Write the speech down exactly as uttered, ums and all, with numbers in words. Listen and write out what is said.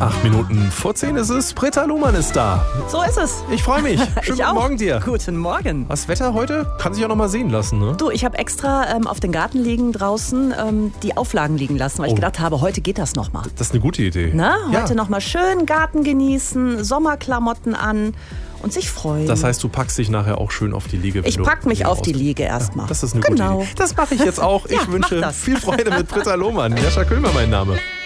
Acht Minuten vor zehn ist es. Britta Lohmann ist da. So ist es. Ich freue mich. Schönen Ich guten auch. Morgen dir. Guten Morgen. Das Wetter heute kann sich auch noch mal sehen lassen, ne? Du, ich habe extra ähm, auf den Gartenliegen draußen ähm, die Auflagen liegen lassen, weil Oh. ich gedacht habe, heute geht das noch mal. Das ist eine gute Idee. Na, Ja. heute noch mal schön Garten genießen, Sommerklamotten an und sich freuen. Das heißt, du packst dich nachher auch schön auf die Liege. wenn ich du pack mich hier auf die raus- Liege erstmal. Das ist eine genau. gute Idee. Das mache ich jetzt auch. Ich Ja, mach wünsche das. viel Freude mit Britta Lohmann. Jascha Köhlmer mein Name.